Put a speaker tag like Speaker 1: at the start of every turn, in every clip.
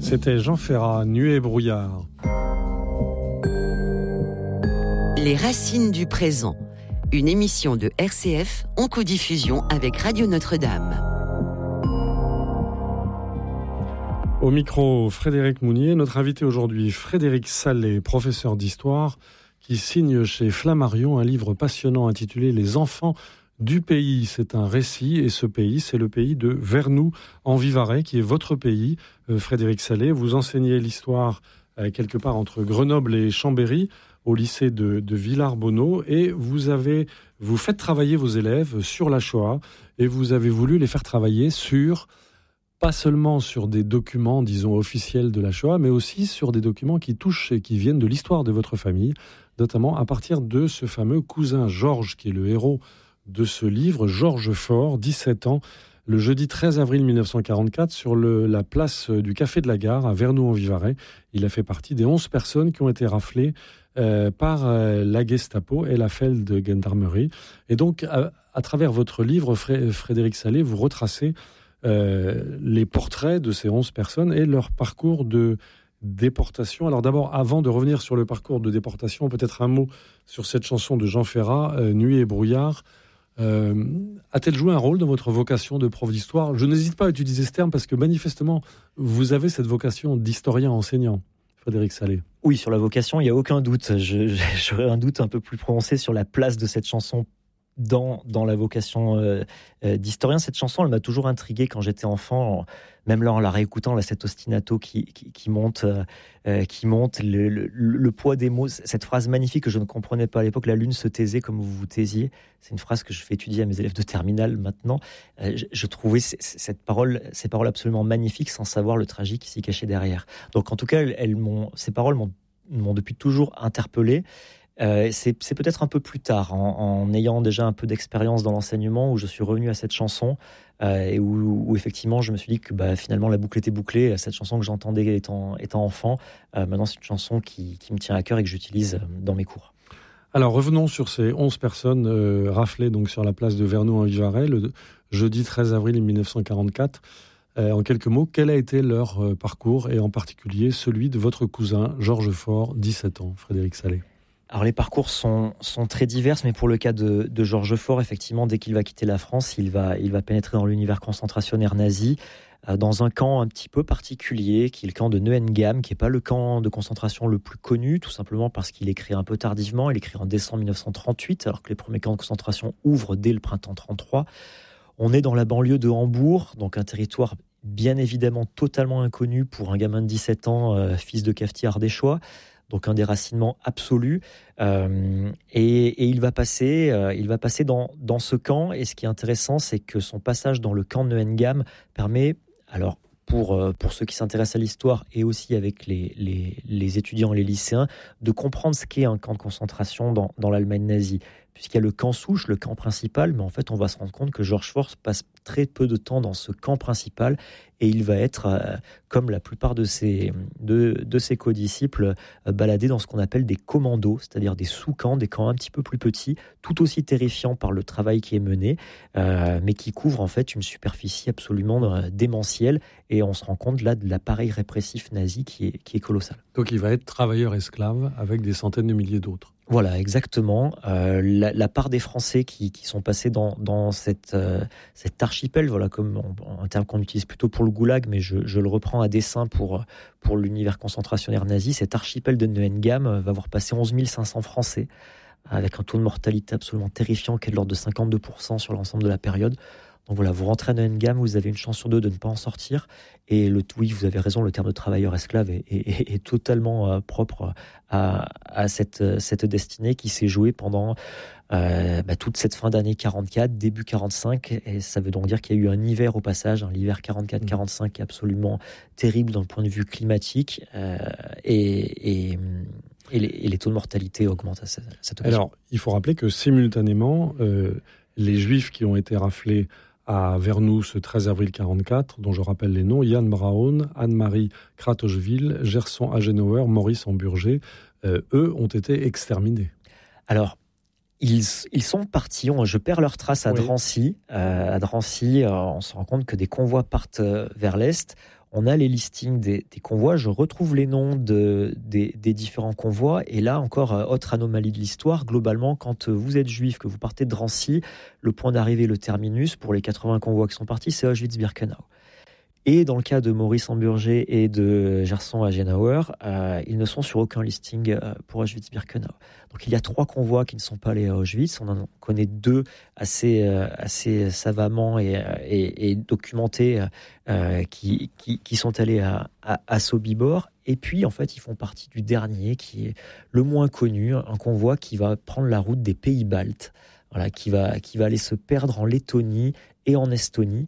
Speaker 1: C'était Jean Ferrat, Nuée et brouillard.
Speaker 2: Les racines du présent, une émission de RCF en codiffusion avec Radio Notre-Dame.
Speaker 1: Au micro, Frédéric Mounier. Notre invité aujourd'hui, Frédéric Sallet, professeur d'histoire, qui signe chez Flammarion un livre passionnant intitulé « Les enfants du pays ». C'est un récit, et ce pays, c'est le pays de Vernoux en Vivarais, qui est votre pays. Frédéric Sallet, vous enseignez l'histoire quelque part entre Grenoble et Chambéry, au lycée de Villars-Bonneau, et vous faites travailler vos élèves sur la Shoah, et vous avez voulu les faire travailler pas seulement sur des documents, disons, officiels de la Shoah, mais aussi sur des documents qui touchent et qui viennent de l'histoire de votre famille, notamment à partir de ce fameux cousin Georges, qui est le héros de ce livre, Georges Faure, 17 ans, le jeudi 13 avril 1944, sur la place du Café de la Gare, à Vernoux-en-Vivarais. Il a fait partie des 11 personnes qui ont été raflées par la Gestapo et la Feld Gendarmerie. Et donc, à travers votre livre, Frédéric Sallet, vous retracez les portraits de ces 11 personnes et leur parcours de déportation. Alors d'abord, avant de revenir sur le parcours de déportation, peut-être un mot sur cette chanson de Jean Ferrat, Nuit et brouillard. A-t-elle joué un rôle dans votre vocation de prof d'histoire ? Je n'hésite pas à utiliser ce terme parce que manifestement, vous avez cette vocation d'historien enseignant, Frédéric Sallet.
Speaker 3: Oui, sur la vocation, il n'y a aucun doute. J'aurais un doute un peu plus prononcé sur la place de cette chanson dans la vocation d'historien. Cette chanson, elle m'a toujours intrigué quand j'étais enfant, même là en la réécoutant, là, cet ostinato qui monte, le poids des mots, cette phrase magnifique que je ne comprenais pas à l'époque, la lune se taisait comme vous vous taisiez. C'est une phrase que je fais étudier à mes élèves de terminale maintenant. Je trouvais ces paroles absolument magnifiques sans savoir le tragique qui s'y cachait derrière. Donc en tout cas, ces paroles m'ont depuis toujours interpellé. C'est peut-être un peu plus tard, en ayant déjà un peu d'expérience dans l'enseignement, où je suis revenu à cette chanson et où effectivement je me suis dit que finalement la boucle était bouclée. Cette chanson que j'entendais étant enfant, maintenant c'est une chanson qui me tient à cœur et que j'utilise dans mes cours.
Speaker 1: Alors revenons sur ces 11 personnes raflées donc, sur la place de Vernoux-en-Vivarais le jeudi 13 avril 1944. En quelques mots, quel a été leur parcours et en particulier celui de votre cousin Georges Faure, 17 ans, Frédéric Sallet?
Speaker 3: Alors les parcours sont très divers, mais pour le cas de Georges Faure, effectivement, dès qu'il va quitter la France, il va pénétrer dans l'univers concentrationnaire nazi, dans un camp un petit peu particulier, qui est le camp de Neuengamme, qui n'est pas le camp de concentration le plus connu, tout simplement parce qu'il est créé un peu tardivement. Il est créé en décembre 1938, alors que les premiers camps de concentration ouvrent dès le printemps 1933. On est dans la banlieue de Hambourg, donc un territoire bien évidemment totalement inconnu pour un gamin de 17 ans, fils de cafetier ardéchois. Donc un déracinement absolu, et il va passer dans ce camp. Et ce qui est intéressant, c'est que son passage dans le camp de Neuengamme permet, alors pour ceux qui s'intéressent à l'histoire et aussi avec les étudiants et les lycéens, de comprendre ce qu'est un camp de concentration dans l'Allemagne nazie. Puisqu'il y a le camp souche, le camp principal, mais en fait on va se rendre compte que Georges Faure passe très peu de temps dans ce camp principal, et il va être, comme la plupart de ses codisciples, baladé dans ce qu'on appelle des commandos, c'est-à-dire des sous-camps, des camps un petit peu plus petits, tout aussi terrifiants par le travail qui est mené, mais qui couvrent en fait une superficie absolument démentielle, et on se rend compte là de l'appareil répressif nazi qui est colossal.
Speaker 1: Donc il va être travailleur-esclave avec des centaines de milliers d'autres.
Speaker 3: Voilà, exactement. La part des Français qui sont passés dans cet archipel, voilà, comme un terme qu'on utilise plutôt pour le goulag, mais je le reprends à dessein pour l'univers concentrationnaire nazi. Cet archipel de Neuengamme va voir passer 11 500 Français, avec un taux de mortalité absolument terrifiant qui est de l'ordre de 52% sur l'ensemble de la période. Donc voilà, vous rentrez à Neuengamme, vous avez une chance sur deux de ne pas en sortir. Et oui, vous avez raison, le terme de travailleur-esclave est totalement propre à cette destinée qui s'est jouée pendant toute cette fin d'année 44, début 45. Et ça veut donc dire qu'il y a eu un hiver au passage, l'hiver 44-45 qui est absolument terrible dans le point de vue climatique. Et les taux de mortalité augmentent à cette occasion.
Speaker 1: Alors, il faut rappeler que simultanément, les Juifs qui ont été raflés à Vernoux ce 13 avril 1944, dont je rappelle les noms, Yann Braun, Anne-Marie Kratochvil, Gerson Agenauer, Maurice Amburger, eux ont été exterminés.
Speaker 3: Alors, ils sont partis, je perds leur trace à Drancy. À Drancy, on se rend compte que des convois partent vers l'Est. on a les listings des convois, je retrouve les noms des différents convois, et là encore, autre anomalie de l'histoire, globalement, quand vous êtes juif, que vous partez de Drancy, le point d'arrivée, le terminus, pour les 80 convois qui sont partis, c'est Auschwitz-Birkenau. Et dans le cas de Maurice Hamburger et de Gerson Agenauer, ils ne sont sur aucun listing pour Auschwitz-Birkenau. Donc il y a 3 convois qui ne sont pas allés à Auschwitz. On en connaît 2 assez savamment et documentés qui sont allés à Sobibor. Et puis en fait, ils font partie du dernier qui est le moins connu, un convoi qui va prendre la route des pays baltes, voilà, qui va aller se perdre en Lettonie et en Estonie.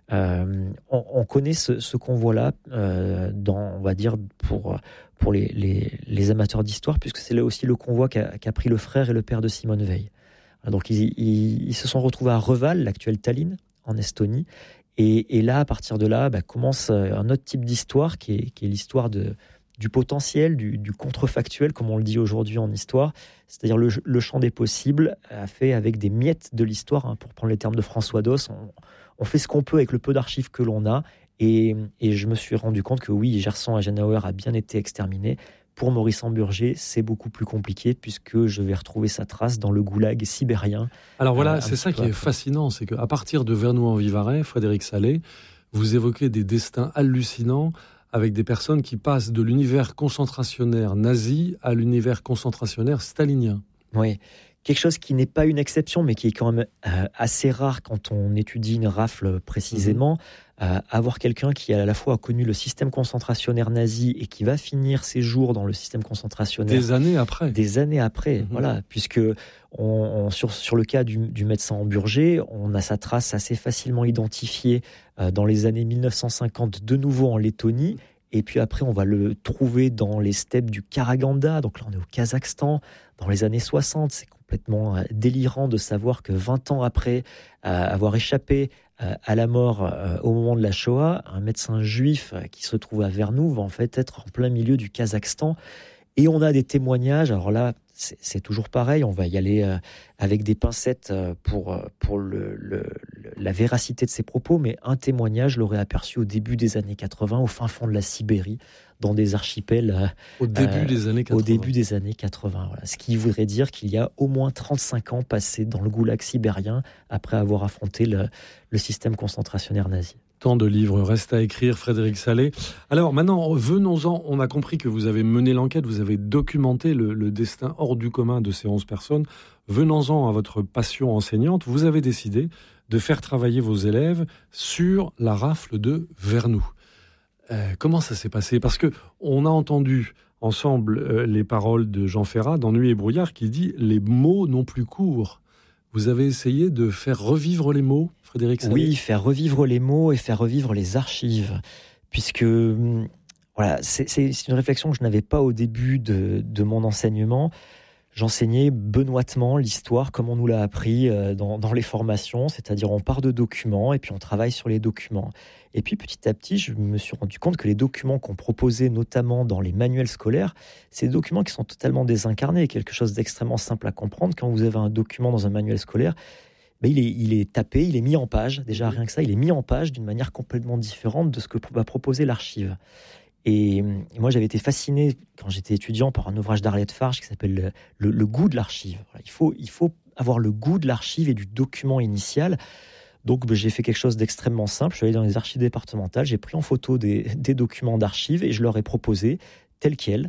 Speaker 3: On connaît ce convoi-là on va dire pour les amateurs d'histoire, puisque c'est là aussi le convoi qu'a pris le frère et le père de Simone Veil. Donc ils se sont retrouvés à Reval, l'actuel Tallinn, en Estonie, et là, à partir de là, commence un autre type d'histoire qui est l'histoire du potentiel, du contrefactuel, comme on le dit aujourd'hui en histoire, c'est-à-dire le champ des possibles, fait avec des miettes de l'histoire, hein, pour prendre les termes de François Doss. On fait ce qu'on peut avec le peu d'archives que l'on a, et je me suis rendu compte que oui, Gerson Agenauer a bien été exterminé. Pour Maurice Hamburger, c'est beaucoup plus compliqué, puisque je vais retrouver sa trace dans le goulag sibérien.
Speaker 1: Alors voilà, c'est ça qui est fascinant, c'est qu'à partir de Vernoux-en-Vivarais, Frédéric Sallet, vous évoquez des destins hallucinants, avec des personnes qui passent de l'univers concentrationnaire nazi à l'univers concentrationnaire stalinien.
Speaker 3: Oui, quelque chose qui n'est pas une exception, mais qui est quand même assez rare quand on étudie une rafle précisément. Avoir quelqu'un qui à la fois a connu le système concentrationnaire nazi et qui va finir ses jours dans le système concentrationnaire
Speaker 1: des années après,
Speaker 3: voilà, puisque sur le cas du médecin Hamburger, on a sa trace assez facilement identifiée dans les années 1950, de nouveau en Lettonie. Et puis après, on va le trouver dans les steppes du Karaganda, donc là on est au Kazakhstan, dans les années 60. C'est complètement délirant de savoir que 20 ans après avoir échappé à la mort au moment de la Shoah, un médecin juif qui se trouve à Vernoux va en fait être en plein milieu du Kazakhstan. Et on a des témoignages, alors là, c'est toujours pareil, on va y aller avec des pincettes pour la véracité de ses propos, mais un témoignage l'aurait aperçu au début des années 80, au fin fond de la Sibérie, dans des archipels.
Speaker 1: Au début des années 80.
Speaker 3: Au début des années 80, voilà. Ce qui voudrait dire qu'il y a au moins 35 ans passés dans le goulag sibérien, après avoir affronté le système concentrationnaire nazi.
Speaker 1: Tant de livres restent à écrire, Frédéric Sallet. Alors maintenant, venons-en. On a compris que vous avez mené l'enquête, vous avez documenté le destin hors du commun de ces 11 personnes. Venons-en à votre passion enseignante. Vous avez décidé de faire travailler vos élèves sur la rafle de Vernoux. Comment ça s'est passé ? Parce qu'on a entendu ensemble les paroles de Jean Ferrat dans Nuit et brouillard qui dit « Les mots n'ont plus cours ». Vous avez essayé de faire revivre les mots, Frédéric Sallet ?
Speaker 3: Oui, faire revivre les mots et faire revivre les archives, puisque voilà, c'est une réflexion que je n'avais pas au début de mon enseignement. J'enseignais benoîtement l'histoire comme on nous l'a appris dans les formations, c'est-à-dire on part de documents et puis on travaille sur les documents. Et puis petit à petit, je me suis rendu compte que les documents qu'on proposait, notamment dans les manuels scolaires, c'est des documents qui sont totalement désincarnés, quelque chose d'extrêmement simple à comprendre. Quand vous avez un document dans un manuel scolaire, il est tapé, il est mis en page, déjà rien que ça, il est mis en page d'une manière complètement différente de ce que va proposer l'archive. Et moi, j'avais été fasciné, quand j'étais étudiant, par un ouvrage d'Arlette Farge qui s'appelle le goût de l'archive. Voilà, il faut avoir le goût de l'archive et du document initial. Donc, j'ai fait quelque chose d'extrêmement simple. Je suis allé dans les archives départementales, j'ai pris en photo des documents d'archives et je leur ai proposé tels quels,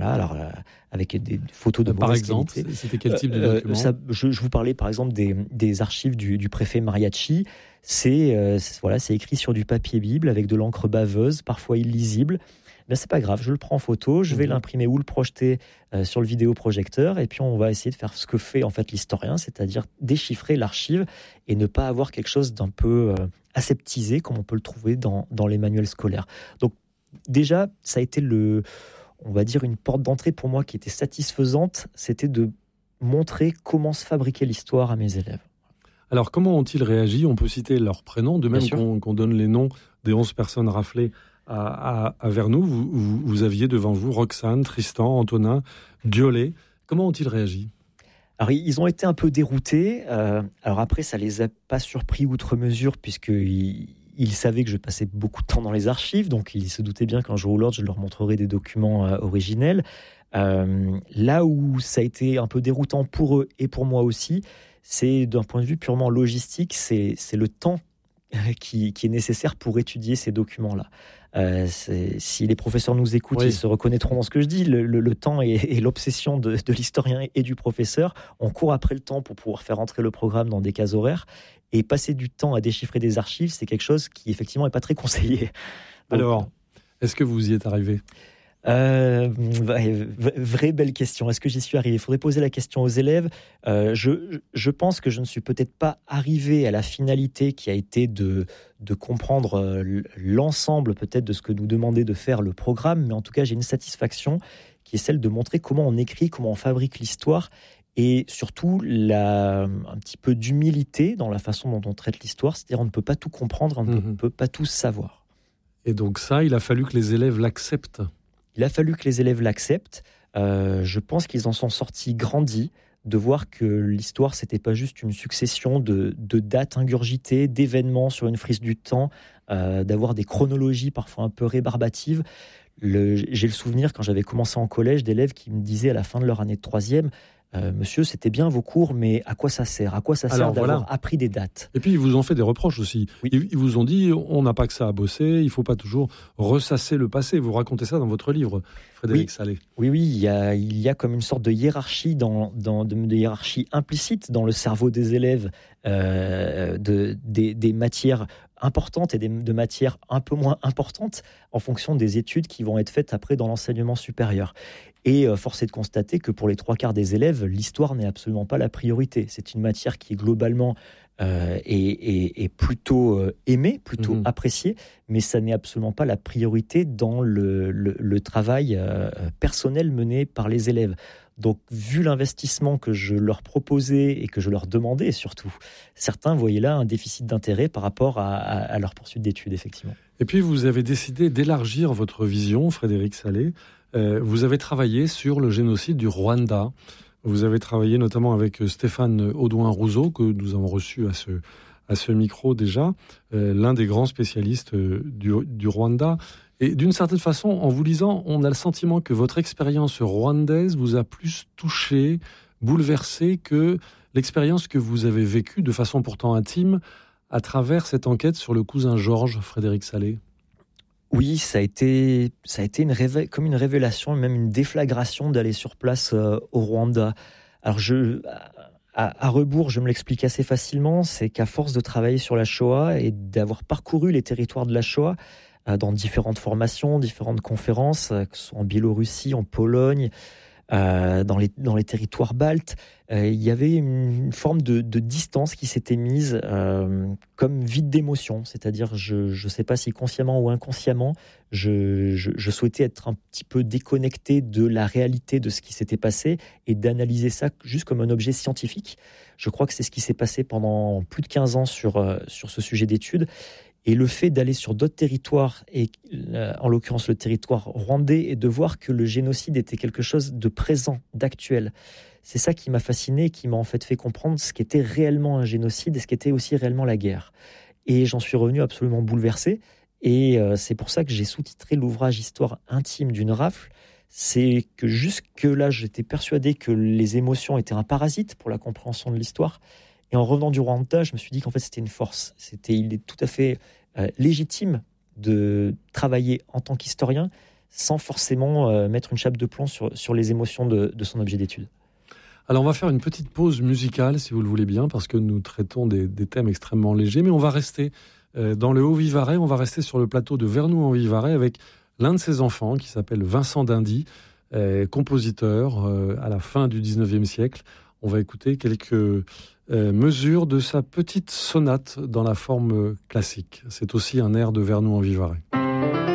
Speaker 3: avec des photos de mauvaise qualité.
Speaker 1: Par exemple, c'était quel type de document ?
Speaker 3: Je vous parlais par exemple des archives du préfet Mariachi. C'est écrit sur du papier Bible avec de l'encre baveuse, parfois illisible. Ben, c'est pas grave, je le prends en photo, je vais l'imprimer ou le projeter sur le vidéoprojecteur, et puis on va essayer de faire ce que fait en fait l'historien, c'est-à-dire déchiffrer l'archive et ne pas avoir quelque chose d'un peu aseptisé comme on peut le trouver dans les manuels scolaires. Donc déjà, ça a été on va dire une porte d'entrée pour moi qui était satisfaisante, c'était de montrer comment se fabriquait l'histoire à mes élèves.
Speaker 1: Alors, comment ont-ils réagi ? On peut citer leurs prénoms, de même qu'on donne les noms des 11 personnes raflées à Vernoux. Vous aviez devant vous Roxane, Tristan, Antonin, Diolet. Comment ont-ils réagi ?
Speaker 3: Alors, ils ont été un peu déroutés. Alors après, ça les a pas surpris outre mesure, puisqu'ils il savait que je passais beaucoup de temps dans les archives, donc il se doutait bien qu'un jour ou l'autre, je leur montrerai des documents originels. Là où ça a été un peu déroutant pour eux et pour moi aussi, c'est d'un point de vue purement logistique, c'est le temps qui est nécessaire pour étudier ces documents-là. Si les professeurs nous écoutent, ils se reconnaîtront dans ce que je dis. Le temps est l'obsession de l'historien et du professeur. On court après le temps pour pouvoir faire entrer le programme dans des cases horaires. Et passer du temps à déchiffrer des archives, c'est quelque chose qui, effectivement, n'est pas très conseillé. Donc,
Speaker 1: alors, est-ce que vous y êtes arrivé ?
Speaker 3: Vraie belle question. Est-ce que j'y suis arrivé ? Il faudrait poser la question aux élèves. Je pense que je ne suis peut-être pas arrivé à la finalité qui a été de comprendre l'ensemble peut-être de ce que nous demandait de faire le programme, mais en tout cas j'ai une satisfaction qui est celle de montrer comment on écrit, comment on fabrique l'histoire et surtout un petit peu d'humilité dans la façon dont on traite l'histoire, c'est-à-dire on ne peut pas tout comprendre, on ne peut pas tout savoir.
Speaker 1: Et donc ça, il a fallu que les élèves l'acceptent.
Speaker 3: Il a fallu que les élèves l'acceptent. Je pense qu'ils en sont sortis grandis de voir que l'histoire, c'était pas juste une succession de dates ingurgitées, d'événements sur une frise du temps, d'avoir des chronologies parfois un peu rébarbatives. J'ai le souvenir, quand j'avais commencé en collège, d'élèves qui me disaient à la fin de leur année de troisième, monsieur, c'était bien vos cours, mais à quoi ça sert ? À quoi ça sert d'avoir appris des dates ?
Speaker 1: Et puis, ils vous ont fait des reproches aussi. Oui. Ils vous ont dit, on n'a pas que ça à bosser, il ne faut pas toujours ressasser le passé. Vous racontez ça dans votre livre, Frédéric Sallet.
Speaker 3: Oui, il y a comme une sorte de hiérarchie, de hiérarchie implicite dans le cerveau des élèves, des matières importantes et de matières un peu moins importantes en fonction des études qui vont être faites après dans l'enseignement supérieur. Et force est de constater que pour les 3/4 des élèves, l'histoire n'est absolument pas la priorité. C'est une matière qui globalement est plutôt aimée, plutôt appréciée, mais ça n'est absolument pas la priorité dans le travail personnel mené par les élèves. Donc, vu l'investissement que je leur proposais et que je leur demandais surtout, certains voyaient là un déficit d'intérêt par rapport à leur poursuite d'études, effectivement.
Speaker 1: Et puis, vous avez décidé d'élargir votre vision, Frédéric Sallet. Vous avez travaillé sur le génocide du Rwanda. Vous avez travaillé notamment avec Stéphane Audouin-Rousseau, que nous avons reçu à ce micro déjà, l'un des grands spécialistes du Rwanda. Et d'une certaine façon, en vous lisant, on a le sentiment que votre expérience rwandaise vous a plus touché, bouleversé que l'expérience que vous avez vécue de façon pourtant intime à travers cette enquête sur le cousin Georges, Frédéric Sallet.
Speaker 3: Oui, ça a été comme une révélation, même une déflagration d'aller sur place au Rwanda. Alors à rebours, je me l'explique assez facilement, c'est qu'à force de travailler sur la Shoah et d'avoir parcouru les territoires de la Shoah, dans différentes formations, différentes conférences, que ce soit en Biélorussie, en Pologne, dans les territoires baltes, il y avait une forme de distance qui s'était mise comme vide d'émotion. C'est-à-dire, je ne sais pas si consciemment ou inconsciemment, je souhaitais être un petit peu déconnecté de la réalité de ce qui s'était passé et d'analyser ça juste comme un objet scientifique. Je crois que c'est ce qui s'est passé pendant plus de 15 ans sur ce sujet d'études. Et le fait d'aller sur d'autres territoires, et en l'occurrence le territoire rwandais, et de voir que le génocide était quelque chose de présent, d'actuel, c'est ça qui m'a fasciné, qui m'a en fait comprendre ce qu'était réellement un génocide et ce qu'était aussi réellement la guerre. Et j'en suis revenu absolument bouleversé. Et c'est pour ça que j'ai sous-titré l'ouvrage « Histoire intime d'une rafle ». C'est que jusque-là, j'étais persuadé que les émotions étaient un parasite pour la compréhension de l'histoire. Et en revenant du Rwanda, je me suis dit qu'en fait, c'était une force. Il est tout à fait légitime de travailler en tant qu'historien sans forcément mettre une chape de plomb sur les émotions de son objet d'étude.
Speaker 1: Alors, on va faire une petite pause musicale, si vous le voulez bien, parce que nous traitons des thèmes extrêmement légers, mais on va rester dans le Haut-Vivarais, on va rester sur le plateau de Vernoux-en-Vivarais avec l'un de ses enfants qui s'appelle Vincent d'Indy, compositeur à la fin du 19e siècle. On va écouter quelques mesures de sa petite sonate dans la forme classique. C'est aussi un air de Vernoux-en-Vivarais.